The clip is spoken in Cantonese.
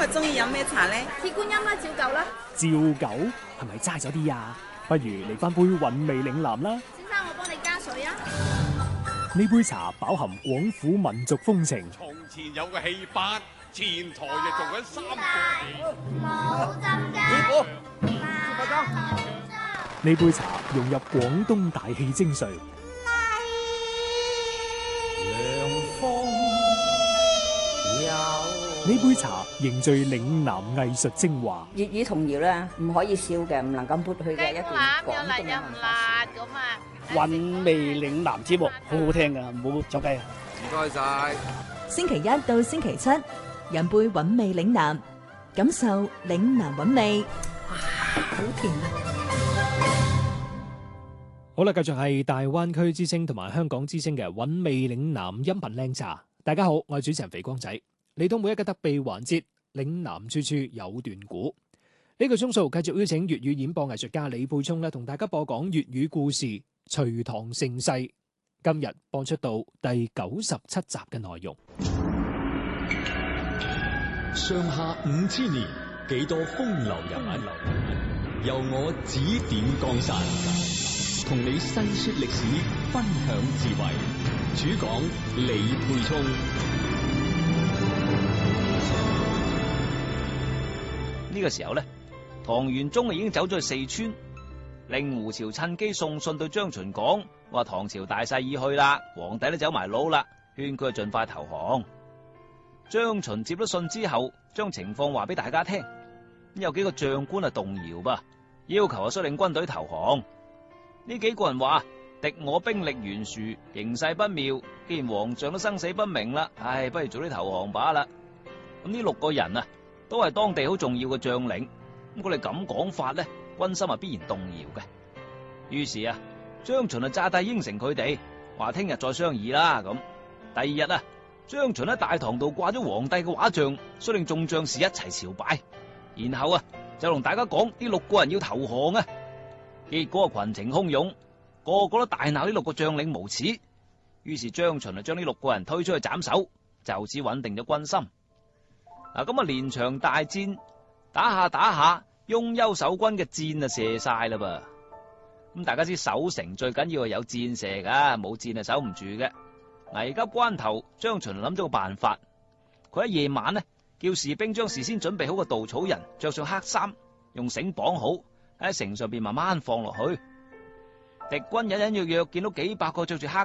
日中意飲咩茶呢？ 鐵觀音啦，照舊啦。 照舊係咪齋咗啲啊？不如嚟翻杯韻味嶺南啦。 先生，我幫你加水啊。 呢杯茶飽含廣府民族風情。 從前有個戲班，前台就做緊3個冇浸㗎。 呢杯茶融入廣東大氣精髓。呢杯茶凝聚嶺南藝術精華。 粵語童謠咧，唔可以少嘅，唔能夠抹去嘅一段廣東嘅文化。 韻味嶺南節目好好聽噶，唔好走雞啊！ 唔該晒。 星期一到星期七，飲杯韻味嶺南，感受嶺南韻味。哇，好甜啊！ 好啦，繼續係大灣區之聲同埋香港之聲嘅韻味嶺南音頻靚茶。大家好，我係主持人肥光仔。嚟到每一個特備環節，嶺南處處有段古。呢個鐘數繼續邀請粵語演播藝術家李沛聰咧，同大家播講粵語故事《隋唐盛世》。今日播出到第97集嘅內容。 上下5000年，幾多風流人物，由我指點江山，同你細說歷史，分享智慧。主講李沛聰。 呢個時候咧，唐玄宗已經走咗去四川，令胡朝趁機送信對張巡講，話唐朝大勢已去啦，皇帝都走埋佬啦，勸佢盡快投降。張巡接咗信之後，將情況話俾大家聽，有幾個將官動搖噃，要求率領軍隊投降。呢幾個人話：敵我兵力懸殊，形勢不妙，既然皇上都生死不明啦，不如早啲投降罷啦。咁呢6個人啊，都係當地好重要嘅將領，咁佢哋咁講法咧，軍心必然動搖嘅。於是啊，張巡詐帝應承佢哋，話聽日再商議啦。咁第2日啊，張巡喺大堂度掛咗皇帝嘅畫像，率領眾將士一齊朝拜，然後啊就同大家講呢6個人要投降啊。結果群情洶湧，個個都大鬧呢6個將領無恥。於是張巡啊將呢6個人推出去斬首，就此穩定咗軍心。咁連場大戰打下，雍丘守軍嘅箭啊射晒啦噃。咁大家知守城最緊要係有箭射噶，冇箭係守唔住嘅。危急關頭，張巡諗咗個辦法，佢喺夜晚呢叫士兵將事先準備好嘅稻草人着上黑衫，用繩綁好喺城上邊慢慢放落去。敵軍隱隱約約見到幾百個着住黑